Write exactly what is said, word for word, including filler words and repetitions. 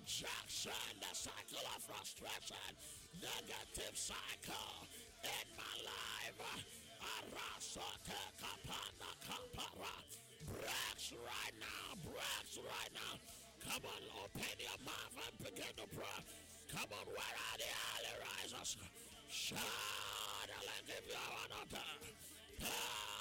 rejection, the cycle of frustration, negative cycle in my life. Arasote kapana kapara. Breaks right now, breaks right now. Come on, open your mouth and begin to pray. Come on, where are the early risers? Shout, I'll give you one another.